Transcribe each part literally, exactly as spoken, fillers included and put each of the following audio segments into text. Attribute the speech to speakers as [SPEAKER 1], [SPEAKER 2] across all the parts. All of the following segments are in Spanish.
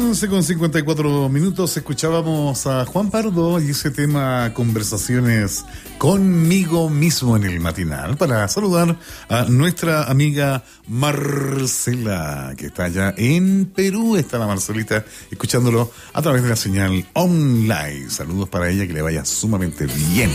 [SPEAKER 1] once con cincuenta y cuatro minutos escuchábamos a Juan Pardo y ese tema Conversaciones conmigo mismo en el matinal, para saludar a nuestra amiga Marcela, que está allá en Perú. Está la Marcelita escuchándolo a través de la señal online. Saludos para ella, que le vaya sumamente bien.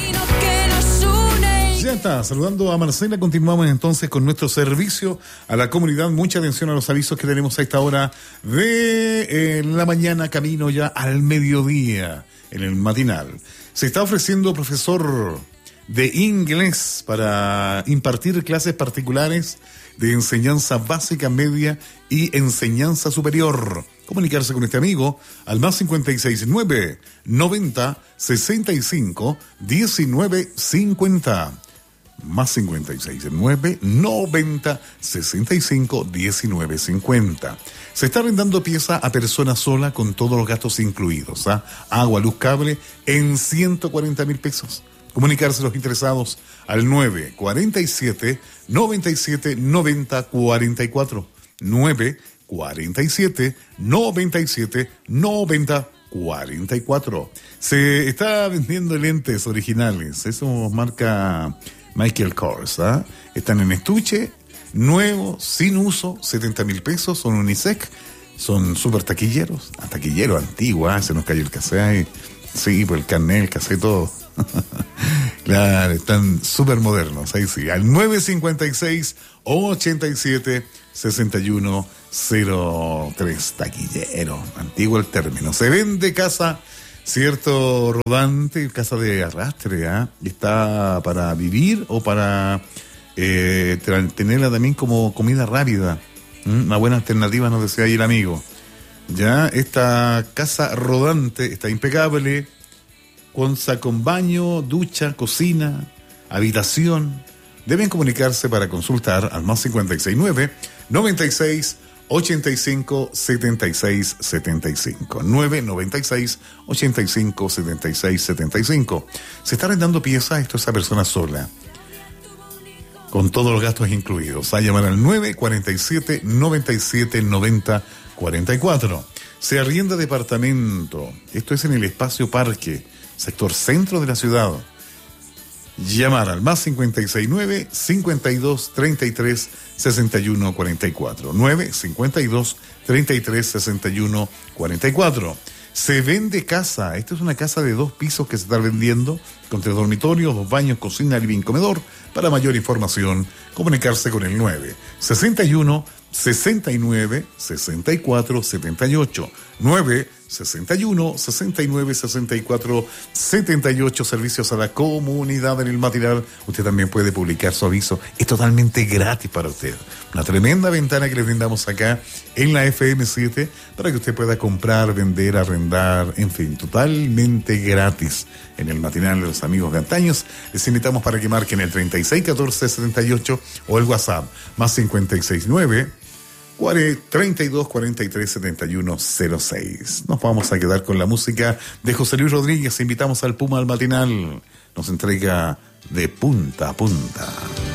[SPEAKER 1] Ya está, saludando a Marcela, continuamos entonces con nuestro servicio a la comunidad. Mucha atención a los avisos que tenemos a esta hora de eh, la mañana, camino ya al mediodía en el matinal. Se está ofreciendo profesor de inglés para impartir clases particulares de enseñanza básica, media y enseñanza superior. Comunicarse con este amigo al más cincuenta y seis, nueve, noventa, sesenta y cinco, diecinueve, cincuenta. Más cincuenta y seis, nueve, noventa, sesenta y cinco, diecinueve, cincuenta. Se está arrendando pieza a persona sola con todos los gastos incluidos, ¿ah? Agua, luz, cable en ciento cuarenta mil pesos. Comunicarse los interesados al nueve, cuarenta y siete, noventa y siete, noventa, cuarenta y cuatro. nueve, cuarenta y siete, noventa y siete, noventa, cuarenta y cuatro. Se está vendiendo lentes originales. Eso marca Michael Kors, ¿ah? Están en estuche, nuevo, sin uso, setenta mil pesos, son unisex, son súper taquilleros, a taquillero antiguo, ¿ah? Se nos cayó el cassette, sí, pues el carnet, el cassette, todo. Claro, están súper modernos, ahí sí, al nueve cincuenta y seis, ochenta y siete, sesenta y uno, cero tres, taquillero, antiguo el término. Se vende casa, cierto, rodante, casa de arrastre, ¿ah? ¿eh? Está para vivir o para eh, tenerla también como comida rápida. ¿Mm? Una buena alternativa, nos decía ahí el amigo. Ya, esta casa rodante está impecable, con con baño, ducha, cocina, habitación. Deben comunicarse para consultar al más cincuenta y seis, nueve, noventa y seis, ochenta y cinco, setenta y seis, setenta y cinco. nueve, noventa y seis, ochenta y cinco, setenta y seis, setenta y cinco. Se está arrendando pieza, esto es a persona sola, con todos los gastos incluidos. A llamar al nueve, cuarenta y siete, noventa y siete, noventa, cuarenta y cuatro. Se arrienda departamento. Esto es en el Espacio Parque, sector centro de la ciudad. Llamar al más cincuenta y seis, nueve, cincuenta y dos, treinta y tres, sesenta y uno, cuarenta y cuatro. nueve, cincuenta y dos, treinta y tres, sesenta y uno, cuarenta y cuatro. Se vende casa. Esta es una casa de dos pisos que se está vendiendo, con tres dormitorios, dos baños, cocina, living, comedor. Para mayor información, comunicarse con el nueve, sesenta y uno, sesenta y nueve, sesenta y cuatro, setenta y ocho. nueve, sesenta y uno, sesenta y nueve, sesenta y cuatro, setenta y ocho. Servicios a la comunidad en el matinal. Usted también puede publicar su aviso. Es totalmente gratis para usted. Una tremenda ventana que les brindamos acá en la F M siete para que usted pueda comprar, vender, arrendar, en fin, totalmente gratis en el matinal de los amigos de antaños. Les invitamos para que marquen el treinta y seis, catorce, setenta y ocho o el WhatsApp más cincuenta y seis, nueve, treinta y dos, cuarenta y tres, setenta y uno, cero seis. Nos vamos a quedar con la música de José Luis Rodríguez. Invitamos al Puma al matinal. Nos entrega De Punta a Punta.